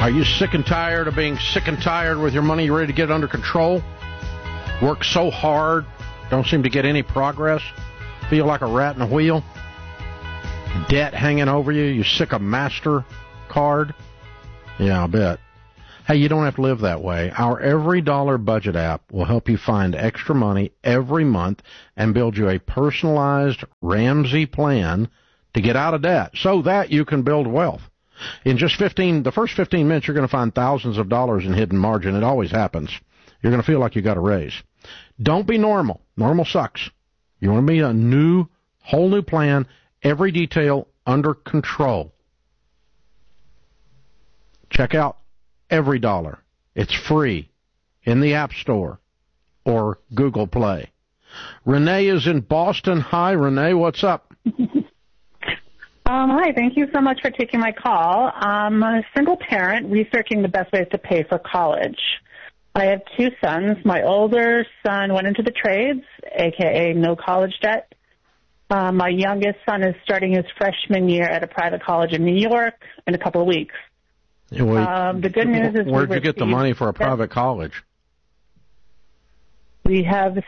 Are you sick and tired of being sick and tired with your money? You ready to get it under control? Work so hard, don't seem to get any progress? Feel like a rat in a wheel? Debt hanging over you? You sick of MasterCard? Yeah, I'll bet. Hey, you don't have to live that way. Our Every Dollar Budget app will help you find extra money every month and build you a personalized Ramsey plan to get out of debt so that you can build wealth. In just the first 15 minutes, you're going to find thousands of dollars in hidden margin. It always happens. You're going to feel like you got a raise. Don't be normal. Normal sucks. You want to be a whole new plan, every detail under control. Check out Every Dollar. It's free in the App Store or Google Play. Renee is in Boston. Hi, Renee. What's up? Hi, thank you so much for taking my call. I'm a single parent researching the best ways to pay for college. I have two sons. My older son went into the trades, a.k.a. no college debt. My youngest son is starting his freshman year at a private college in New York in a couple of weeks. The good news is where'd you get the money for a private college? We have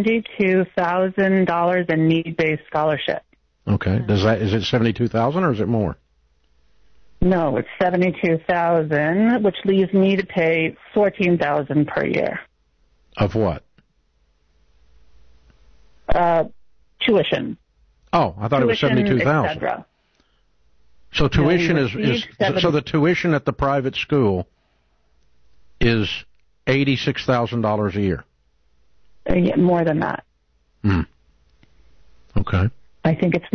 $72,000 in need-based scholarship. Okay. Is it $72,000 or is it more? No, it's $72,000, which leaves me to pay $14,000 per year. Of what? Tuition. Oh, I thought tuition, it was $72,000. So tuition so the tuition at the private school is $86,000 a year. More than that. Okay. I think it's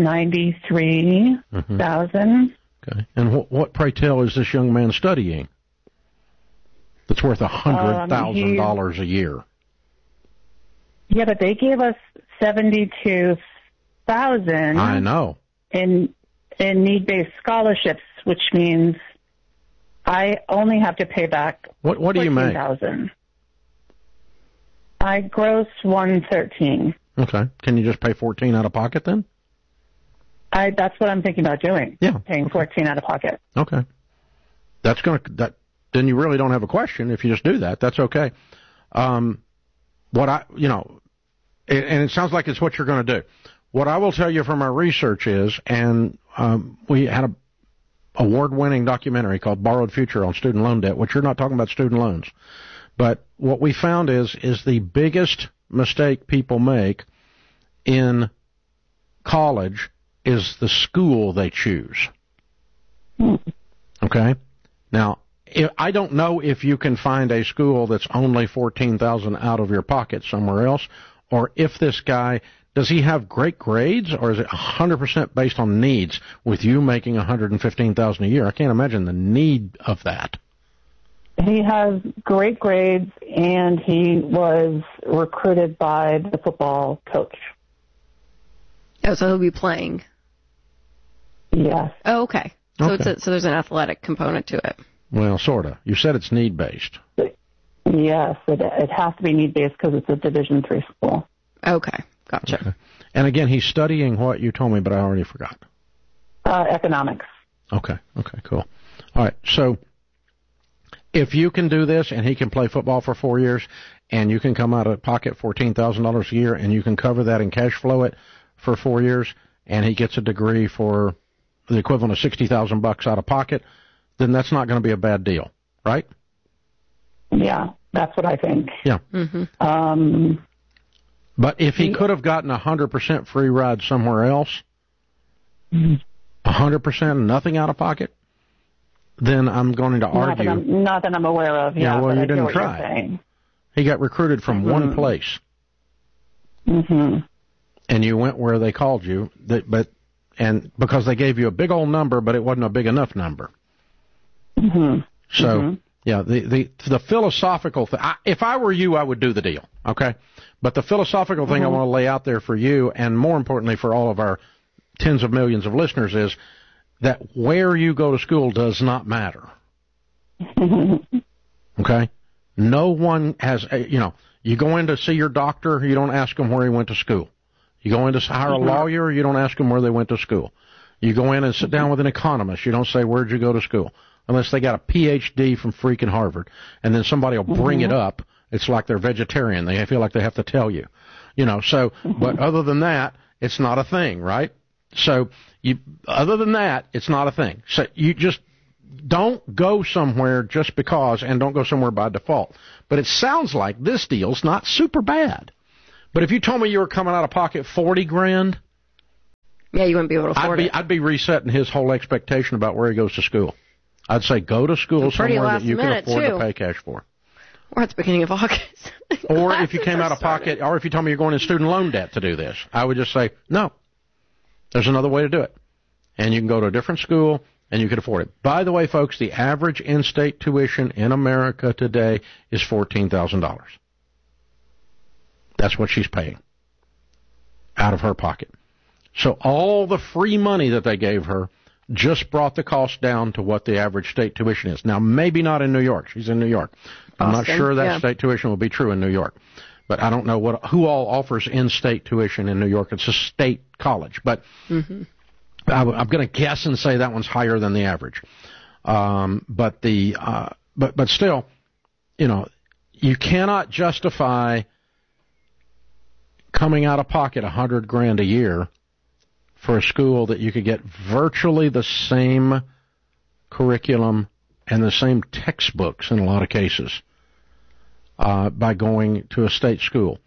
$93,000. Okay. And what, pray tell, is this young man studying? That's worth $100,000 a year. Yeah, but they gave us $72,000. I know. In need-based scholarships, which means I only have to pay back. What do you make? $14,000. I gross $113,000. Okay. Can you just pay $14,000 out of pocket then? That's what I'm thinking about doing. Yeah. Paying $14,000 out of pocket. Okay. Then you really don't have a question if you just do that. That's okay. And it sounds like it's what you're going to do. What I will tell you from our research is, and we had a award-winning documentary called Borrowed Future on student loan debt, which you're not talking about student loans. But what we found is the biggest mistake people make in college is the school they choose. Okay? Now, I don't know if you can find a school that's only $14,000 out of your pocket somewhere else, or if this guy, does he have great grades, or is it 100% based on needs with you making $115,000 a year? I can't imagine the need of that. He has great grades, and he was recruited by the football coach. Oh, so he'll be playing. Yes. Oh, okay. So so there's an athletic component to it. Well, sort of. You said it's need-based. Yes, it has to be need-based because it's a Division III school. Okay, gotcha. Okay. And again, he's studying what you told me, but I already forgot. Economics. Okay, cool. All right, so if you can do this and he can play football for 4 years and you can come out of pocket $14,000 a year and you can cover that and cash flow it for 4 years and he gets a degree for the equivalent of $60,000 out of pocket, then that's not going to be a bad deal, right? Yeah, that's what I think. Yeah. Mm-hmm. But if he could have gotten 100% free ride somewhere else, 100%, nothing out of pocket, then I'm going to argue. Not that I'm aware of. Yeah, well, you didn't try. He got recruited from one place. Mm-hmm. And you went where they called you, and because they gave you a big old number, but it wasn't a big enough number. Mm-hmm. So, yeah, the philosophical thing, if I were you, I would do the deal, okay? But the philosophical thing I want to lay out there for you, and more importantly for all of our tens of millions of listeners, is that where you go to school does not matter. Okay? No one has, you go in to see your doctor, you don't ask him where he went to school. You go in to hire a lawyer, you don't ask them where they went to school. You go in and sit down with an economist, you don't say, where'd you go to school? unless they got a PhD from freaking Harvard. And then somebody will bring it up. It's like they're vegetarian. They feel like they have to tell you. So, but other than that, it's not a thing, right? So, other than that, it's not a thing. So you just don't go somewhere just because, and don't go somewhere by default. But it sounds like this deal's not super bad. But if you told me you were coming out of pocket $40,000, yeah, you wouldn't be able to afford it. I'd be resetting his whole expectation about where he goes to school. I'd say go to school somewhere that you can afford to pay cash for. Or at the beginning of August. Or if you came out of pocket, or if you told me you're going in student loan debt to do this, I would just say, no, there's another way to do it. And you can go to a different school, and you can afford it. By the way, folks, the average in-state tuition in America today is $14,000. That's what she's paying out of her pocket. So all the free money that they gave her just brought the cost down to what the average state tuition is. Now, maybe not in New York. She's in New York. I'm not sure that state tuition will be true in New York. But I don't know who all offers in-state tuition in New York. It's a state college. But I'm going to guess and say that one's higher than the average. But still, you cannot justify coming out of pocket $100,000 a year for a school that you could get virtually the same curriculum and the same textbooks in a lot of cases by going to a state school.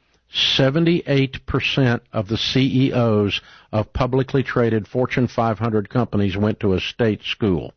78% of the CEOs of publicly traded Fortune 500 companies went to a state school.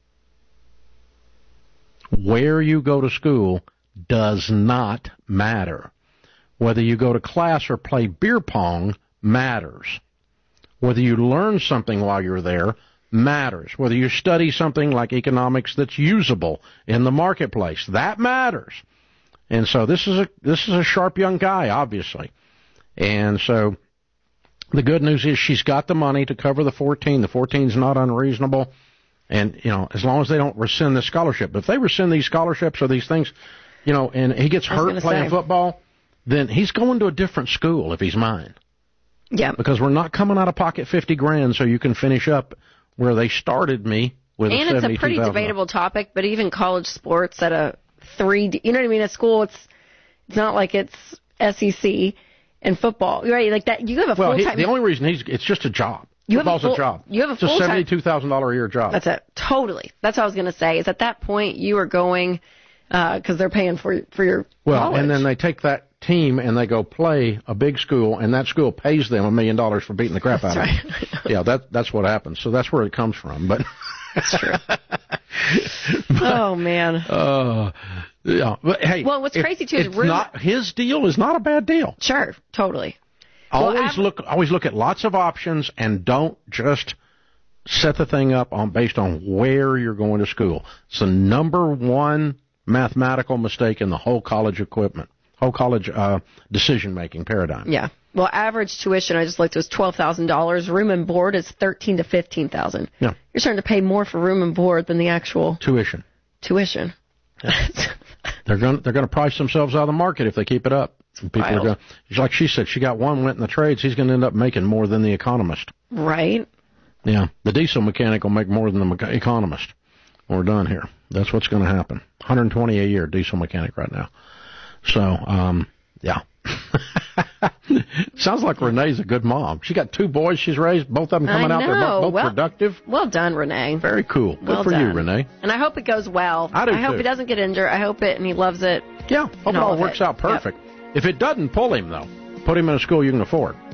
Where you go to school does not matter. Whether you go to class or play beer pong matters. Whether you learn something while you're there matters. Whether you study something like economics that's usable in the marketplace, that matters. And so this is a sharp young guy, obviously. And so the good news is she's got the money to cover the 14. The 14's not unreasonable. And, as long as they don't rescind the scholarship. But if they rescind these scholarships or these things, and he gets hurt playing football, then he's going to a different school if he's mine. Yeah. Because we're not coming out of pocket $50,000 so you can finish up where they started me with and it's a pretty debatable topic, but even college sports at a 3D, you know what I mean? At school, it's not like it's SEC and football, right? Like that, you have a full-time. The only reason it's just a job. Football's a job. You have a full-time. It's a $72,000 a year job. That's it. Totally. That's what I was going to say. Is at that point you are going because they're paying for your college. And then they take that team and they go play a big school, and that school pays them $1 million for beating the crap out of them. Yeah, that's what happens. So that's where it comes from. But that's true. Oh man. Yeah. But hey, well, what's crazy too is his deal is not a bad deal. Sure, totally. Always look at lots of options, and don't just set the thing up based on where you're going to school. It's the number one mathematical mistake in the whole college decision-making paradigm. Yeah. Well, average tuition, I just looked, it was $12,000. Room and board is $13,000 to $15,000. Yeah. You're starting to pay more for room and board than the actual tuition. Yeah. They're going to price themselves out of the market if they keep it up. People are going. Like she said, she got one went in the trades. He's going to end up making more than the economist. Right. Yeah. The diesel mechanic will make more than the economist. We're done here. That's what's going to happen. $120 a year diesel mechanic right now. So, yeah. Sounds like Renee's a good mom. She got 2 boys she's raised, both of them coming out. They're both productive. Well done, Renee. Very cool. Good for you, Renee. And I hope it goes well. I do I hope he doesn't get injured. I hope and he loves it. Yeah. Hope it all works out perfect. Yep. If it doesn't, pull him, though. Put him in a school you can afford.